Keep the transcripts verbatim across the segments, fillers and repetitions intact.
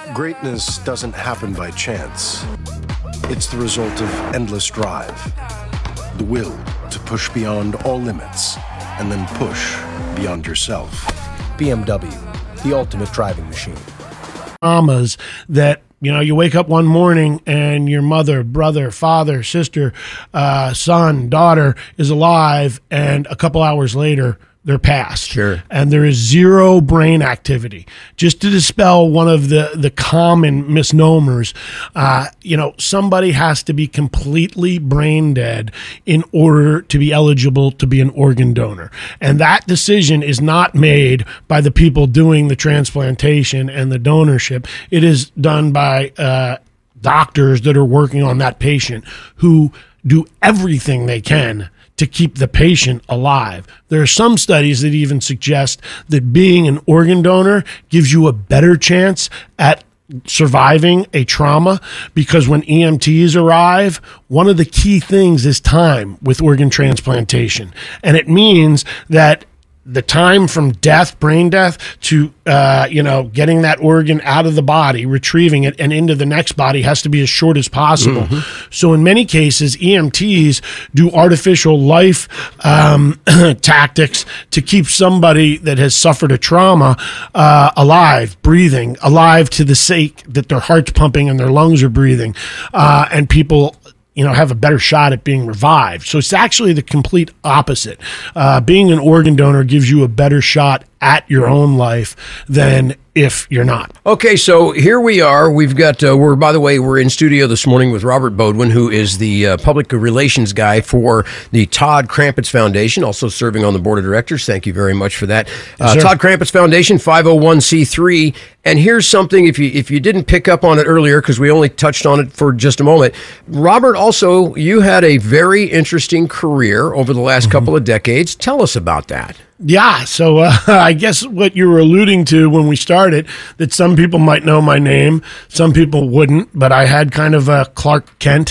Greatness doesn't happen by chance. It's the result of endless drive, the will to push beyond all limits, and then push beyond yourself. B M W, the ultimate driving machine. Traumas that, you know, you wake up one morning and your mother, brother, father, sister, uh, son, daughter is alive, and a couple hours later, they're passed. Sure. And there is zero brain activity. Just to dispel one of the, the common misnomers, uh, you know, somebody has to be completely brain dead in order to be eligible to be an organ donor. And that decision is not made by the people doing the transplantation and the donorship. It is done by uh, doctors that are working on that patient who do everything they can to keep the patient alive. There are some studies that even suggest that being an organ donor gives you a better chance at surviving a trauma, because when E M Ts arrive, one of the key things is time with organ transplantation. And it means that the time from death, brain death, to, uh, you know, getting that organ out of the body, retrieving it, and into the next body has to be as short as possible. Mm-hmm. So in many cases, E M Ts do artificial life um, tactics to keep somebody that has suffered a trauma uh, alive, breathing, alive to the sake that their heart's pumping and their lungs are breathing. Uh, and people, you know, have a better shot at being revived. So it's actually the complete opposite. Uh, being an organ donor gives you a better shot at your own life than if you're not. Okay, so here we are. We've got, uh, we're, by the way, we're in studio this morning with Robert Beaudoin, who is the uh, public relations guy for the Todd Krampitz Foundation, also serving on the board of directors. Thank you very much for that. Uh, yes, Todd Krampitz Foundation, five oh one c three. And here's something, if you if you didn't pick up on it earlier, because we only touched on it for just a moment, Robert, also, you had a very interesting career over the last mm-hmm. couple of decades. Tell us about that. Yeah, so uh, I guess what you were alluding to when we started, that some people might know my name, some people wouldn't, but I had kind of a Clark Kent,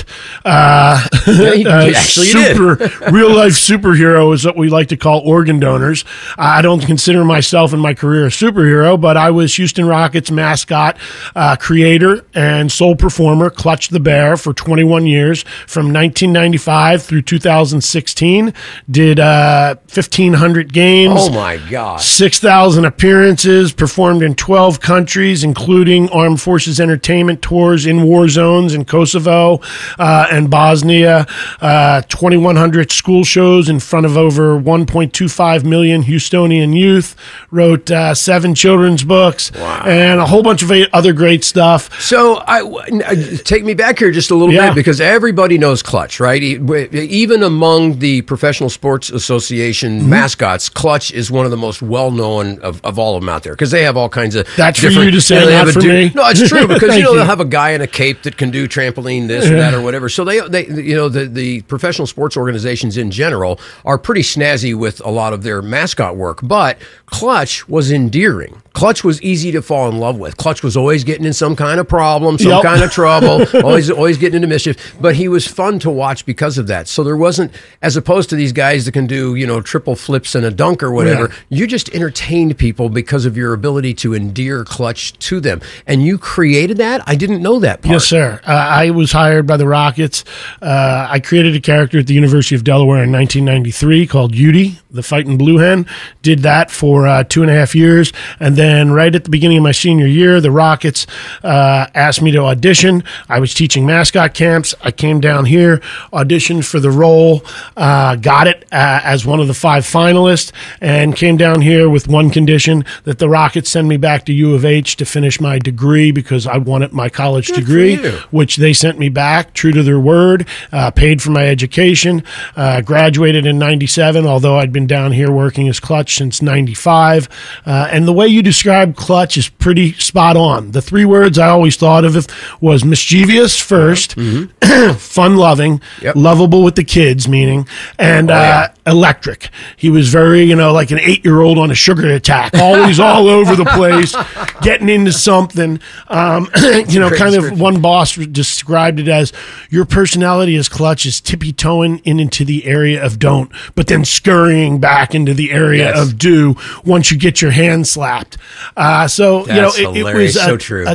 uh, yeah, uh, super real life superhero is what we like to call organ donors. I don't consider myself in my career a superhero, but I was Houston Rockets mascot, uh, creator, and sole performer, Clutch the Bear, for twenty-one years, from nineteen ninety-five through two thousand sixteen. Did uh, fifteen hundred games. Oh my God. six thousand appearances, performed in twelve countries, including Armed Forces Entertainment tours in war zones in Kosovo uh, and Bosnia, uh, twenty-one hundred school shows in front of over one point two five million Houstonian youth, wrote uh, seven children's books, wow. and a whole bunch of other great stuff. So I, take me back here just a little yeah. bit, because everybody knows Clutch, right? Even among the Professional Sports Association mm-hmm. mascots, Clutch is one of the most well-known of, of all of them out there, because they have all kinds of That's different... for you to say, you know, not for du- me. No, it's true, because, you know, you. they'll have a guy in a cape that can do trampoline this or that or whatever. So they, they you know, the, the professional sports organizations in general are pretty snazzy with a lot of their mascot work, but Clutch was endearing. Clutch was easy to fall in love with. Clutch was always getting in some kind of problem, some yep. kind of trouble, always always getting into mischief, but he was fun to watch because of that. So there wasn't, as opposed to these guys that can do, you know, triple flips and a dunk or whatever, yeah. you just entertained people because of your ability to endear Clutch to them. And you created that? I didn't know that part. Yes, sir. Uh, I was hired by the Rockets. Uh, I created a character at the University of Delaware in nineteen ninety-three called Udy, the fighting blue hen. Did that for uh, two and a half years. And then right at the beginning of my senior year, the Rockets uh, asked me to audition. I was teaching mascot camps. I came down here, auditioned for the role, uh, got it uh, as one of the five finalists, and came down here with one condition, that the Rockets send me back to U of H to finish my degree, because I wanted my college Good degree, for you. which they sent me back, true to their word, uh, paid for my education, uh, graduated in ninety-seven, although I'd been down here working as Clutch since ninety-five. Uh, and the way you describe Clutch is pretty spot on. The three words I always thought of was mischievous first, mm-hmm. fun-loving, yep. lovable with the kids, meaning, and oh, yeah. uh, electric. He was very, you know, like an eight-year-old on a sugar attack, always all over the place, getting into something. Um, you know, kind of one boss described it as, your personality as Clutch is tippy-toeing in into the area of don't, but then scurrying back into the area yes. of do once you get your hand slapped. Uh, so, That's you know, it, it was so a, true. a